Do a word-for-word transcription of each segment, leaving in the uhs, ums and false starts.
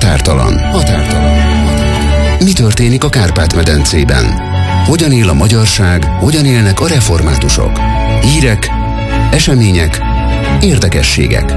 Határtalan. Határtalan. Mi történik a Kárpát-medencében? Hogyan él a magyarság, hogyan élnek a reformátusok? Hírek, események, érdekességek.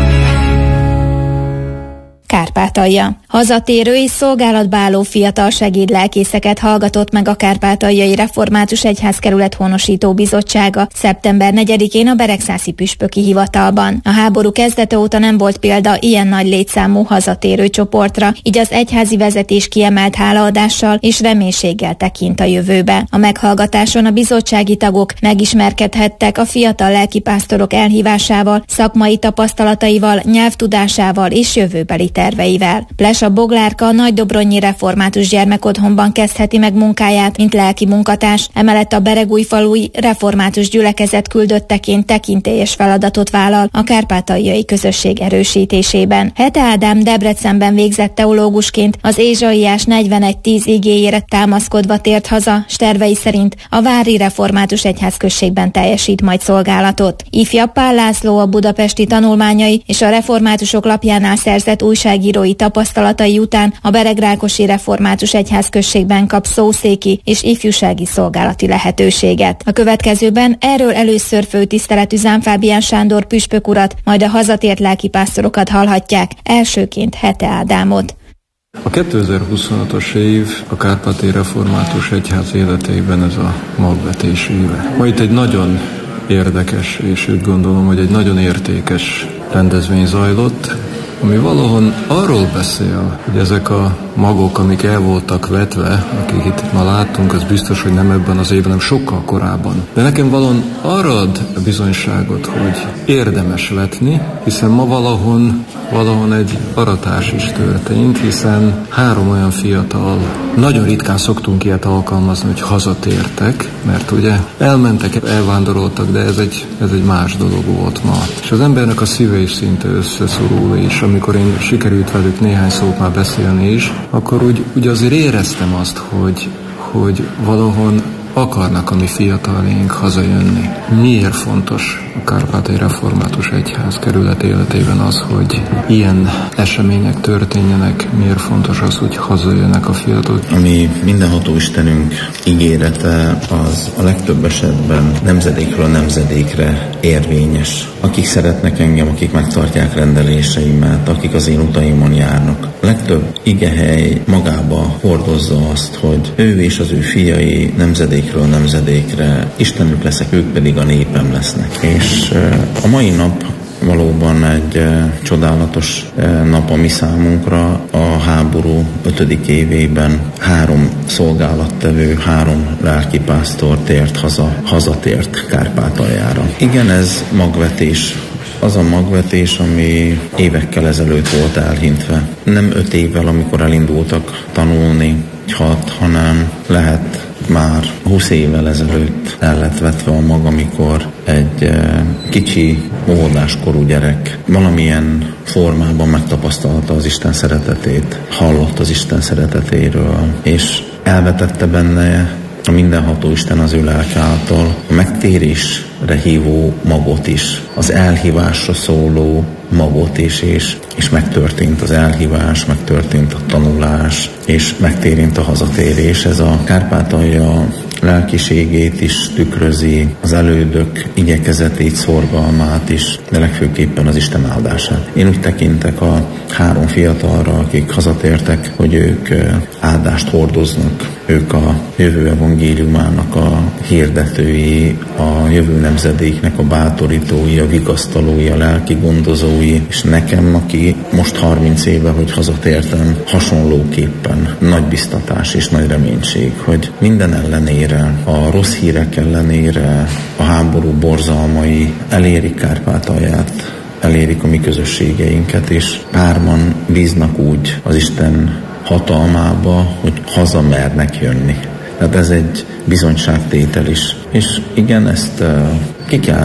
Kárpátalja. Hazatérő és szolgálatba álló fiatal segédlelkészeket hallgatott meg a Kárpátaljai Református Egyházkerület Honosító Bizottsága szeptember negyedikén a Beregszászi püspöki hivatalban. A háború kezdete óta nem volt példa ilyen nagy létszámú hazatérő csoportra, így az egyházi vezetés kiemelt hálaadással és reménységgel tekint a jövőbe. A meghallgatáson a bizottsági tagok megismerkedhettek a fiatal lelkipásztorok elhívásával, szakmai tapasztalataival, nyelvtudásával és jövőbeli terveivel. Plesa Boglárka a Nagydobronyi Református Gyermekotthonban kezdheti meg munkáját, mint lelki munkatárs, emellett a Beregújfalui Református Gyülekezet küldötteként tekintélyes feladatot vállal a kárpátaljai közösség erősítésében. Hete Ádám Debrecenben végzett teológusként az Ézsaiás negyvenegy tíz igéjére támaszkodva tért haza, s tervei szerint a Vári Református Egyházközségben teljesít majd szolgálatot. Ifjabb Pál László a budapesti tanulmányai és a Reformátusok lapjánál szerzett újságírói tapasztalatai után a Beregrákosi Református Egyházközségben kap szószéki és ifjúsági szolgálati lehetőséget. A következőben erről először főtiszteletű Zám Fábián Sándor püspök urat, majd a hazatért lelkipásztorokat hallhatják, elsőként Hete Ádámot. A kétezer-huszonhatos év a Kárpáti Református Egyház életében ez a magvetés éve. Ma itt egy nagyon érdekes, és úgy gondolom, hogy egy nagyon értékes rendezvény zajlott, ami valahol arról beszél, hogy ezek a magok, amik el voltak vetve, akik itt ma láttunk, az biztos, hogy nem ebben az évben, hanem sokkal korábban. De nekem valahol arra ad bizonyságot, hogy érdemes vetni, hiszen ma valahol, valahol egy aratás is történt, hiszen három olyan fiatal, nagyon ritkán szoktunk ilyet alkalmazni, hogy hazatértek, mert ugye elmentek, elvándoroltak, de ez egy, ez egy más dolog volt ma. És az embernek a szíve is szinte összeszorul, és amikor én sikerült velük néhány szót már beszélni is, akkor úgy, úgy azért éreztem azt, hogy, hogy valahol akarnak a mi fiataljaink hazajönni. Miért fontos a Kárpátai Református Egyház kerület életében az, hogy ilyen események történjenek? Miért fontos az, hogy hazajönnek a fiatalok? Ami mindenható Istenünk ígérete, az a legtöbb esetben nemzedékről a nemzedékre érvényes. Akik szeretnek engem, akik megtartják rendeléseimet, akik az én utaimon járnak. A legtöbb igehely magába hordozza azt, hogy ő és az ő fiai nemzedékről nemzedékre Istenük leszek, ők pedig a népem lesznek. És a mai nap valóban egy csodálatos nap a mi számunkra. A háború ötödik évében három szolgálattevő, három lelkipásztor tért haza, hazatért Kárpátaljára. Igen, ez magvetés. Az a magvetés, ami évekkel ezelőtt volt elhintve. Nem öt évvel, amikor elindultak tanulni, hat, hanem lehet már húsz évvel ezelőtt el lett vetve a mag, amikor egy e, kicsi óvodáskorú gyerek valamilyen formában megtapasztalta az Isten szeretetét, hallott az Isten szeretetéről, és elvetette benne a mindenható Isten az ő lelke által a megtérésre hívó magot is, az elhívásra szóló magot is, és, és megtörtént az elhívás, megtörtént a tanulás, és megtérint a hazatérés. Ez a Kárpátalja lelkiségét is tükrözi, az elődök igyekezetét, szorgalmát is, de legfőképpen az Isten áldását. Én úgy tekintek a három fiatalra, akik hazatértek, hogy ők áldást hordoznak, ők a jövő evangéliumának a hirdetői, a jövő nemzedéknek a bátorítói, a vigasztalói, a lelki gondozói, és nekem, aki most harminc éve, hogy hazatértem, hasonlóképpen nagy biztatás és nagy reménység, hogy minden ellenére, a rossz hírek ellenére, a háború borzalmai elérik Kárpátalját, elérik a mi közösségeinket, és hárman bíznak úgy az Isten hatalmába, hogy haza mernek jönni. Tehát ez egy bizonyságtétel is. És igen, ezt uh, ki kell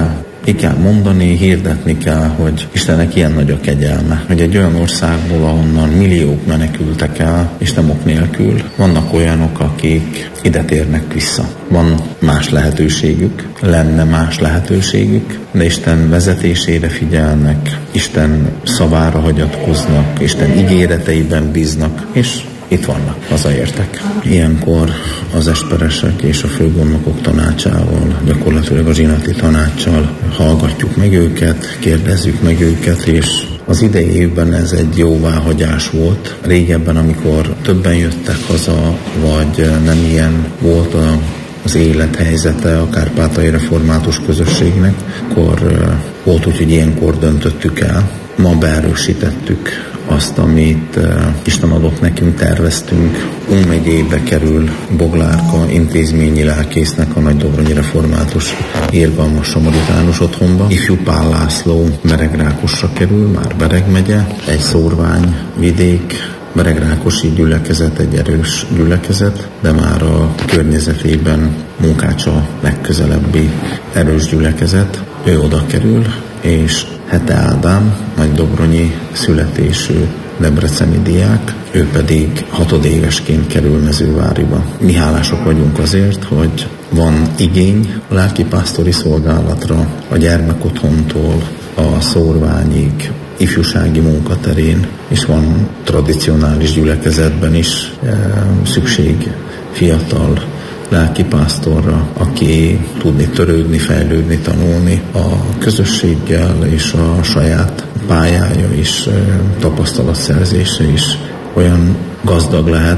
ki kell mondani, hirdetni kell, hogy Istennek ilyen nagy a kegyelme, hogy egy olyan országból, ahonnan milliók menekültek el, és nem ok nélkül, vannak olyanok, akik ide térnek vissza. Van más lehetőségük, lenne más lehetőségük, de Isten vezetésére figyelnek, Isten szavára hagyatkoznak, Isten ígéreteiben bíznak, és itt vannak, hazaértek. Ilyenkor az esperesek és a főgondnokok tanácsával, gyakorlatilag a zsinati tanácssal hallgatjuk meg őket, kérdezzük meg őket, és az idei évben ez egy jóváhagyás volt. Régebben, amikor többen jöttek haza, vagy nem ilyen volt a az élethelyzete a kárpátaljai református közösségnek, akkor volt úgy, hogy ilyenkor döntöttük el. Ma beerősítettük azt, amit Isten adott nekünk, terveztünk. Ung megyébe kerül Boglárka intézményi lelkésznek a Nagydobronyi Református Irgalmas Samaritánus otthonba. Ifjú Pál László Beregrákosra kerül, már Bereg megye, egy szórvány vidék, Beregrákosi gyülekezet egy erős gyülekezet, de már a környezetében Munkács a legközelebbi erős gyülekezet. Ő oda kerül, és Hete Ádám, nagydobronyi születésű debreceni diák, ő pedig hatodévesként kerül Mezőváriba. Mi hálások vagyunk azért, hogy van igény a lelkipásztori szolgálatra, a gyermekotthontól a szórványig, ifjúsági munkaterén, és van tradicionális gyülekezetben is e, szükség fiatal lelkipásztorra, aki tudni törődni, fejlődni, tanulni a közösséggel, és a saját pályája is, tapasztalatszerzése is olyan gazdag lehet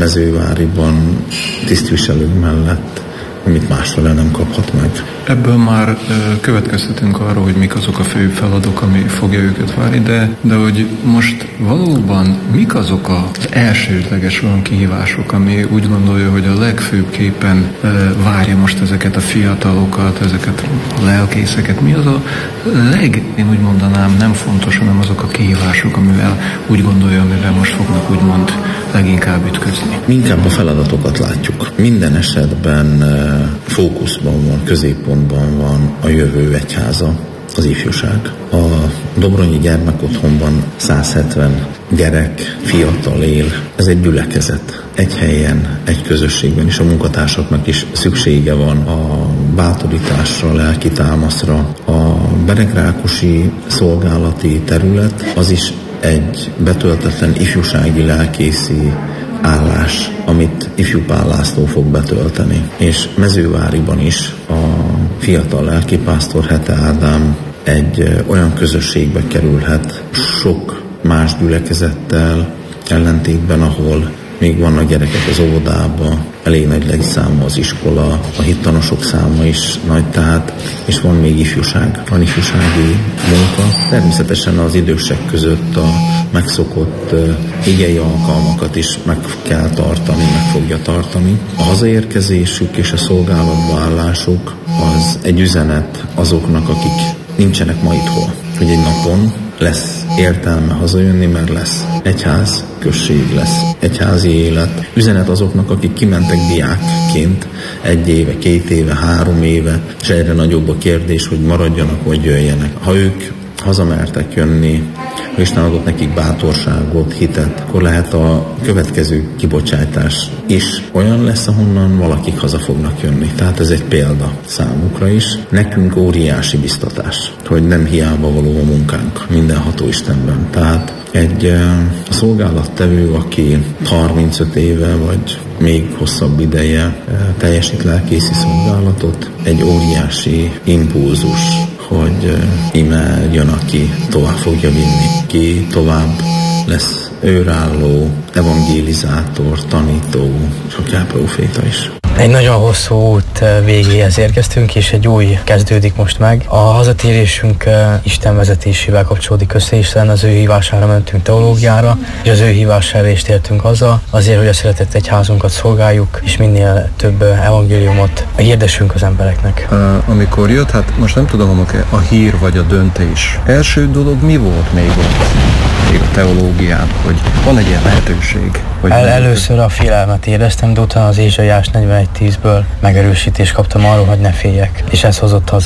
Mezőváriban tisztviselők mellett, amit másfele nem kaphat meg. Ebből már következtetünk arra, hogy mik azok a fő feladatok, ami fogja őket várni, de, de hogy most valóban mik azok az elsődleges olyan kihívások, ami úgy gondolja, hogy a legfőbbképpen várja most ezeket a fiatalokat, ezeket a lelkészeket. Mi az a leg, én úgy mondanám, nem fontos, hanem azok a kihívások, amivel úgy gondolja, amivel most fognak úgymond leginkább ütközni. Inkább a feladatokat látjuk. Minden esetben fókuszban van, középpontban van a jövő egyháza, az ifjúság. A Dobronyi gyermekotthonban száz hetven gyerek, fiatal él. Ez egy gyülekezet. Egy helyen, egy közösségben, és a munkatársaknak is szüksége van a bátorításra, a lelki támaszra. A beregrákosi szolgálati terület az is egy betöltetlen ifjúsági lelkészi állás, amit Ifjú Pál László fog betölteni. És Mezőváriban is a fiatal lelkipásztor Hete Ádám egy olyan közösségbe kerülhet sok más gyülekezettel ellentétben, ahol még vannak gyerekek az óvodába, elég nagy létszáma az iskola, a hittanosok száma is nagy, tehát, és van még ifjúság, van ifjúsági munka. Természetesen az idősek között a megszokott uh, igei alkalmakat is meg kell tartani, meg fogja tartani. A hazaérkezésük és a szolgálatba állásuk az egy üzenet azoknak, akik nincsenek ma itthon, hogy egy napon lesz értelme hazajönni, mert lesz egyház, község lesz, egyházi élet. Üzenet azoknak, akik kimentek diákként egy éve, két éve, három éve, és egyre nagyobb a kérdés, hogy maradjanak, vagy jöjjenek. Ha ők hazamertek jönni, ha Isten adott nekik bátorságot, hitet, akkor lehet a következő kibocsátás is olyan lesz, ahonnan valakik haza fognak jönni. Tehát ez egy példa számukra is. Nekünk óriási biztatás, hogy nem hiába való a munkánk mindenható Istenben. Tehát egy a szolgálattevő, aki harmincöt éve vagy még hosszabb ideje teljesít lelkészi szolgálatot, egy óriási impulzus, hogy ime jön, aki tovább fogja vinni, ki tovább lesz őrálló, evangélizátor, tanító, és akár próféta is. Egy nagyon hosszú út végéhez érkeztünk, és egy új kezdődik most meg. A hazatérésünk Isten vezetésével kapcsolódik össze, hiszen az ő hívására mentünk teológiára, és az ő hívására is tértünk haza, azért, hogy a szeretett egyházunkat szolgáljuk, és minél több evangéliumot hirdessünk az embereknek. Uh, amikor jött, hát most nem tudom, a hír vagy a döntés. Első dolog mi volt még ott? Még a teológián, hogy van egy ilyen lehetőség. Hogy El, először a félelmet éreztem, de utána az Ézsaiás negyvenegy tízből megerősítést kaptam arról, hogy ne féljek. És ez hozott haza.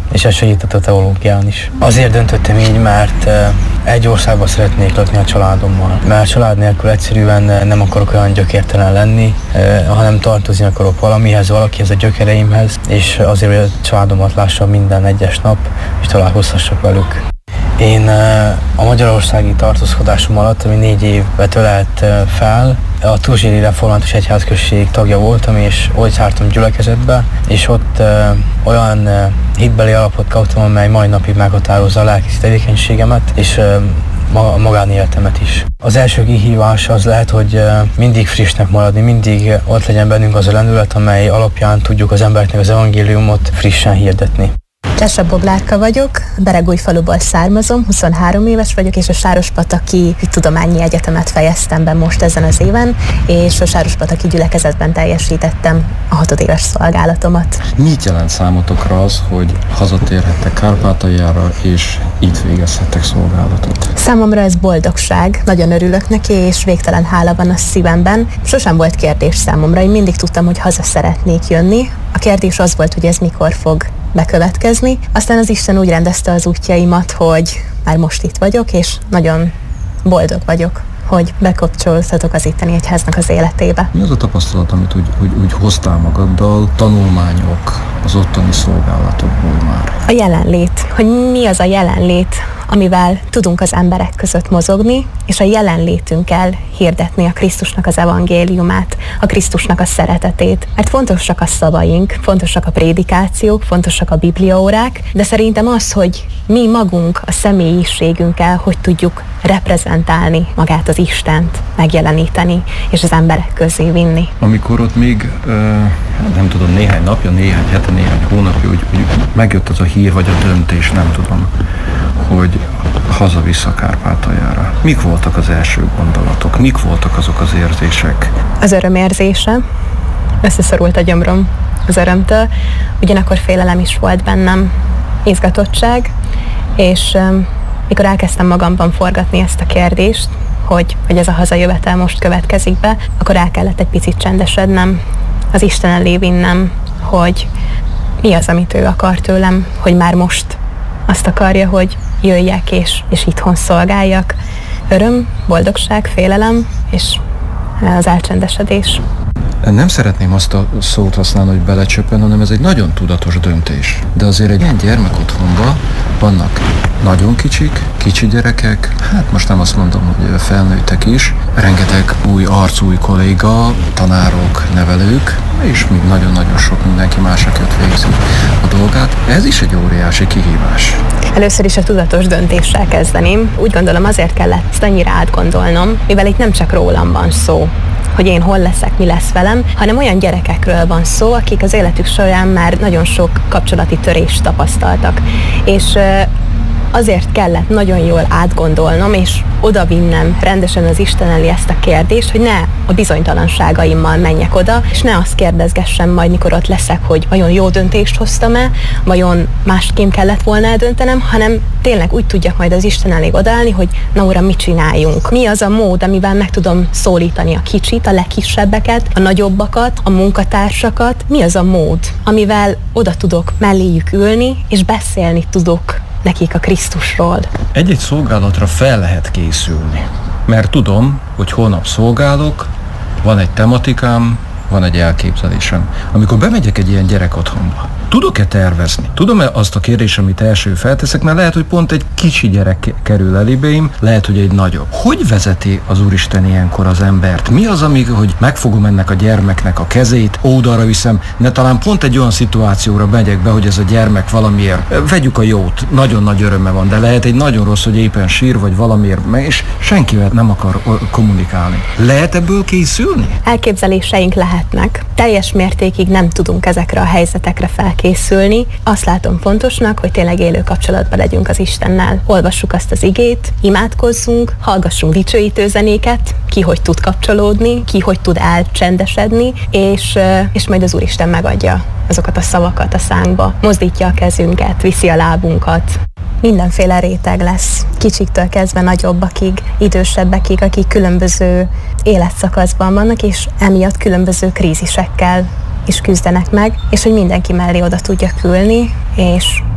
és ez segített a teológián is. Azért döntöttem így, mert egy országban szeretnék lakni a családommal, mert a család nélkül egyszerűen nem akarok olyan gyökértelen lenni, hanem tartozni akarok valamihez, valakihez, a gyökereimhez, és azért, hogy a családomat lássam minden egyes nap, és találkozhassak velük. Én a magyarországi tartózkodásom alatt, ami négy évet ölelt fel, a Turzséri Református Egyházközség tagja voltam, és ott jártam gyülekezetbe, és ott olyan hitbeli alapot kaptam, amely mai napig meghatározza a lelki tevékenységemet, és a magánéletemet is. Az első kihívás az lehet, hogy mindig frissnek maradni, mindig ott legyen bennünk az a lendület, amely alapján tudjuk az embereknek az evangéliumot frissen hirdetni. Csessa Boglárka vagyok, Beregújfaluból származom, huszonhárom éves vagyok, és a Sárospataki Tudományi Egyetemet fejeztem be most ezen az éven, és a Sárospataki gyülekezetben teljesítettem a hatodéves szolgálatomat. Mit jelent számotokra az, hogy hazatérhettek Kárpátaljára, és itt végezhettek szolgálatot? Számomra ez boldogság, nagyon örülök neki, és végtelen hála van a szívemben. Sosem volt kérdés számomra, én mindig tudtam, hogy haza szeretnék jönni. A kérdés az volt, hogy ez mikor fog bekövetkezni. Aztán az Isten úgy rendezte az útjaimat, hogy már most itt vagyok, és nagyon boldog vagyok, hogy bekapcsolódhatok az itteni egyháznak az életébe. Mi az a tapasztalat, amit úgy, úgy, úgy hoztál magaddal, tanulmányok az ottani szolgálatokból már? A jelenlét, hogy mi az a jelenlét, amivel tudunk az emberek között mozogni, és a jelenlétünkkel hirdetni a Krisztusnak az evangéliumát, a Krisztusnak a szeretetét. Mert fontosak a szavaink, fontosak a prédikációk, fontosak a bibliaórák, de szerintem az, hogy mi magunk a személyiségünkkel, hogy tudjuk reprezentálni magát az Istent, megjeleníteni, és az emberek közé vinni. Amikor ott még, nem tudom, néhány napja, néhány hete, néhány hónapja, úgy, úgy megjött az a hír, vagy a döntés, nem tudom, hogy haza-vissza Kárpátaljára. Mik voltak az első gondolatok? Mik voltak azok az érzések? Az örömérzése. Összeszorult a gyomrom az örömtől. Ugyanakkor félelem is volt bennem, izgatottság, és um, mikor elkezdtem magamban forgatni ezt a kérdést, hogy, hogy ez a hazajövetel most következik be, akkor el kellett egy picit csendesednem, az Isten elé vinnem, hogy mi az, amit ő akar tőlem, hogy már most azt akarja, hogy jöjjek és, és itthon szolgáljak. Öröm, boldogság, félelem és az elcsendesedés. Nem szeretném azt a szót használni, hogy belecsöppen, hanem ez egy nagyon tudatos döntés. De azért egy ilyen gyermekotthonban vannak nagyon kicsik, kicsi gyerekek, hát most nem azt mondom, hogy felnőttek is, rengeteg új arc, új kolléga, tanárok, nevelők, és még nagyon-nagyon sok mindenki más, aki ott végzi a dolgát. Ez is egy óriási kihívás. Először is a tudatos döntéssel kezdeném. Úgy gondolom, azért kellett ezt annyira átgondolnom, mivel itt nem csak rólam van szó, hogy én hol leszek, mi lesz velem, hanem olyan gyerekekről van szó, akik az életük során már nagyon sok kapcsolati törést tapasztaltak. És azért kellett nagyon jól átgondolnom, és odavinnem rendesen az Isten elé ezt a kérdést, hogy ne a bizonytalanságaimmal menjek oda, és ne azt kérdezgessem majd, mikor ott leszek, hogy vajon jó döntést hoztam-e, vajon másképp kellett volna eldöntenem, hanem tényleg úgy tudjak majd az Isten elé odaállni, hogy na uram, mit csináljunk? Mi az a mód, amivel meg tudom szólítani a kicsit, a legkisebbeket, a nagyobbakat, a munkatársakat? Mi az a mód, amivel oda tudok melléjük ülni, és beszélni tudok nekik a Krisztusról? Egy-egy szolgálatra fel lehet készülni, mert tudom, hogy holnap szolgálok, van egy tematikám, van egy elképzelésem. Amikor bemegyek egy ilyen gyerekotthonba, tudok-e tervezni? Tudom-e azt a kérdést, amit első felteszek, mert lehet, hogy pont egy kicsi gyerek kerül elébeim, lehet, hogy egy nagyobb. Hogy vezeti az Úristen ilyenkor az embert? Mi az, amíg, hogy megfogom ennek a gyermeknek a kezét, oldalra viszem, ne talán pont egy olyan szituációra megyek be, hogy ez a gyermek valamiért, vegyük a jót, nagyon nagy öröme van, de lehet egy nagyon rossz, hogy éppen sír, vagy valamiért, és senkivel nem akar kommunikálni. Lehet ebből készülni? Elképzeléseink lehetnek. Teljes mértékig nem tudunk ezekre a helyzetekre felkészülni. Azt látom fontosnak, hogy tényleg élő kapcsolatban legyünk az Istennel. Olvassuk azt az igét, imádkozzunk, hallgassunk dicsőítő zenéket, ki hogy tud kapcsolódni, ki hogy tud elcsendesedni, és, és majd az Úristen megadja azokat a szavakat a szánkba, mozdítja a kezünket, viszi a lábunkat. Mindenféle réteg lesz, kicsiktől kezdve nagyobbakig, idősebbekig, akik különböző életszakaszban vannak, és emiatt különböző krízisekkel is küzdenek meg, és hogy mindenki mellé oda tudjak ülni, és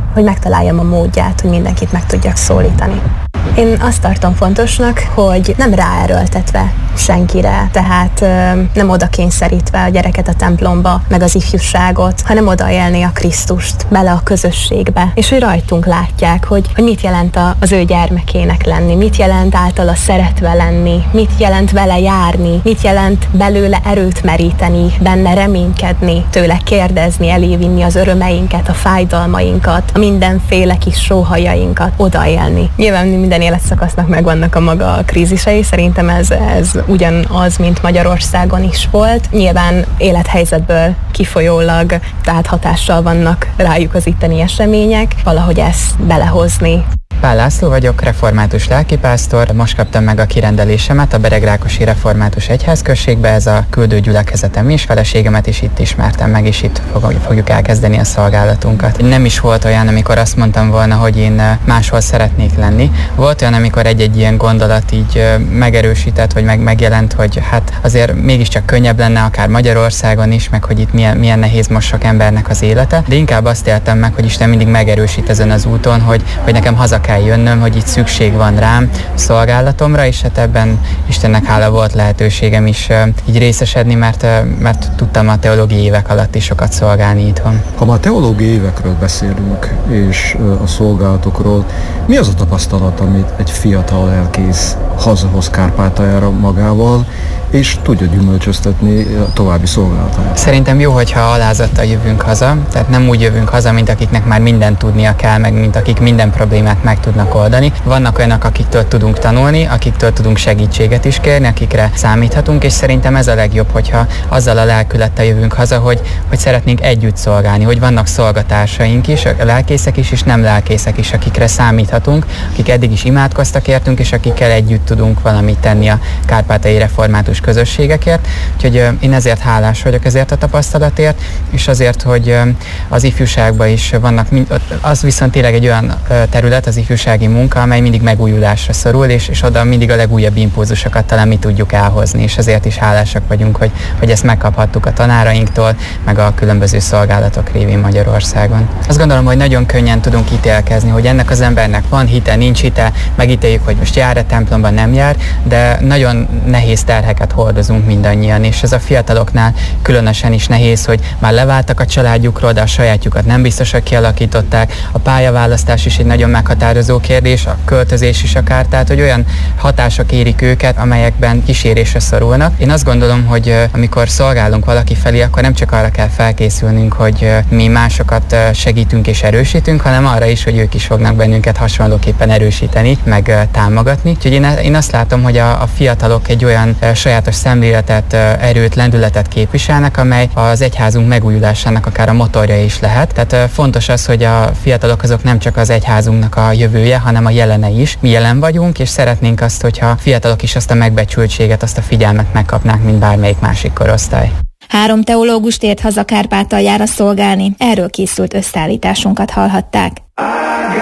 hogy megtaláljam a módját, hogy mindenkit meg tudjak szólítani. Én azt tartom fontosnak, hogy nem ráerőltetve senkire, tehát ö, nem oda kényszerítve a gyereket a templomba, meg az ifjúságot, hanem oda élni a Krisztust, bele a közösségbe, és hogy rajtunk látják, hogy, hogy mit jelent a, az ő gyermekének lenni, mit jelent általa szeretve lenni, mit jelent vele járni, mit jelent belőle erőt meríteni, benne reménykedni, tőle kérdezni, elévinni az örömeinket, a fájdalmainkat, a mindenféle kis sóhajainkat, odaélni. Nyilván minden életszakasznak megvannak a maga krízisei, szerintem ez, ez ugyanaz, mint Magyarországon is volt. Nyilván élethelyzetből kifolyólag, tehát hatással vannak rájuk az itteni események, valahogy ezt belehozni. Pál László vagyok, református lelkipásztor. Most kaptam meg a kirendelésemet a Beregrákosi Református Egyházközségbe, ez a küldőgyülekezetem is, feleségemet is itt ismertem meg, és itt fogjuk elkezdeni a szolgálatunkat. Nem is volt olyan, amikor azt mondtam volna, hogy én máshol szeretnék lenni. Volt olyan, amikor egy-egy ilyen gondolat így megerősített, vagy meg megjelent, hogy hát azért mégiscsak könnyebb lenne akár Magyarországon is, meg hogy itt milyen, milyen nehéz most sok embernek az élete, de inkább azt éltem meg, hogy Isten mindig megerősít ezen az úton, hogy, hogy nekem haza kell jönnöm, hogy itt szükség van rám szolgálatomra, és hát ebben Istennek hála volt lehetőségem is uh, így részesedni, mert, uh, mert tudtam a teológiai évek alatt is sokat szolgálni itthon. Ha már teológiai évekről beszélünk, és uh, a szolgálatokról, mi az a tapasztalat, amit egy fiatal lelkész hazahoz Kárpátaljára magával, és tudja gyümölcsöztetni a további szolgálatát? Szerintem jó, hogyha alázattal jövünk haza, tehát nem úgy jövünk haza, mint akiknek már mindent tudnia kell, meg mint akik minden problémát meg tudnak oldani. Vannak olyanok, akiktől tudunk tanulni, akiktől tudunk segítséget is kérni, akikre számíthatunk, és szerintem ez a legjobb, hogyha azzal a lelkülettel jövünk haza, hogy, hogy szeretnénk együtt szolgálni, hogy vannak szolgatársaink is, a lelkészek is, és nem lelkészek is, akikre számíthatunk, akik eddig is imádkoztak értünk, és akikkel együtt tudunk valamit tenni a kárpátaljai református közösségekért. Úgyhogy én ezért hálás vagyok ezért a tapasztalatért, és azért, hogy az ifjúságban is vannak, az viszont tényleg egy olyan terület, az ifjúsági munka, amely mindig megújulásra szorul, és, és oda mindig a legújabb impulzusokat talán mi tudjuk elhozni, és ezért is hálásak vagyunk, hogy, hogy ezt megkaphattuk a tanárainktól, meg a különböző szolgálatok révén Magyarországon. Azt gondolom, hogy nagyon könnyen tudunk ítélkezni, hogy ennek az embernek van hite, nincs hite, megítéljük, hogy most jár a templomban, nem jár, de nagyon nehéz terheket hordozunk mindannyian, és ez a fiataloknál különösen is nehéz, hogy már leváltak a családjukról, de a sajátjukat nem biztos, hogy kialakították. A pályaválasztás is egy nagyon meghatározó kérdés, a költözés is akár, tehát hogy olyan hatások érik őket, amelyekben kísérésre szorulnak. Én azt gondolom, hogy amikor szolgálunk valaki felé, akkor nem csak arra kell felkészülnünk, hogy mi másokat segítünk és erősítünk, hanem arra is, hogy ők is fognak bennünket hasonlóképpen erősíteni, meg támogatni. Úgyhogy én, én azt látom, hogy a, a fiatalok egy olyan sajátos szemléletet, erőt, lendületet képviselnek, amely az egyházunk megújulásának akár a motorja is lehet. Tehát fontos az, hogy a fiatalok azok nem csak az egyházunknak a jövője, hanem a jelene is. Mi jelen vagyunk, és szeretnénk azt, hogyha fiatalok is azt a megbecsültséget, azt a figyelmet megkapnák, mint bármelyik másik korosztály. Három teológus tért haza Kárpátaljára szolgálni, erről készült összeállításunkat hallhatták.